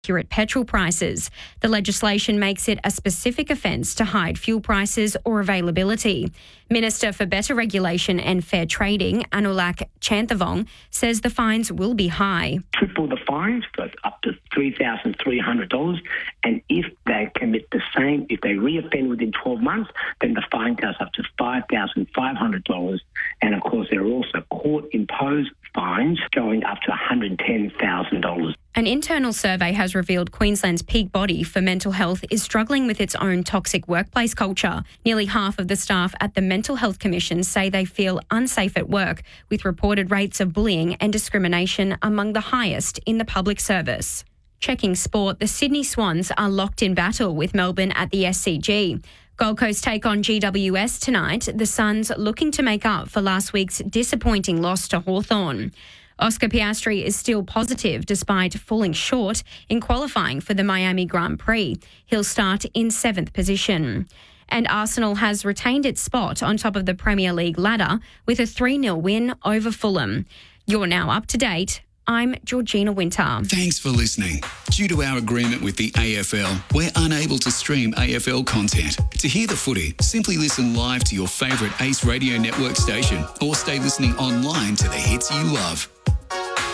accurate petrol prices. The legislation makes it a specific offence to hide fuel prices or availability. Minister for Better Regulation and Fair Trading, Anulak Chanthavong, says the fines will be high. Triple the fines for up to $3,300, and if they commit the same, if they reoffend within 12 months, then the fine goes up to $5,500. And of course, there are also court-imposed fines going up to $110,000. An internal survey has revealed Queensland's peak body for mental health is struggling with its own toxic workplace culture. Nearly half of the staff at the Mental Health Commission say they feel unsafe at work, with reported rates of bullying and discrimination among the highest in the public service. Checking sport, the Sydney Swans are locked in battle with Melbourne at the SCG. Gold Coast take on GWS tonight, the Suns looking to make up for last week's disappointing loss to Hawthorn. Oscar Piastri is still positive despite falling short in qualifying for the Miami Grand Prix. He'll start in 7th position. And Arsenal has retained its spot on top of the Premier League ladder with a 3-0 win over Fulham. You're now up to date. I'm Georgina Winter. Thanks for listening. Due to our agreement with the AFL, we're unable to stream AFL content. To hear the footy, simply listen live to your favourite Ace Radio Network station or stay listening online to the hits you love.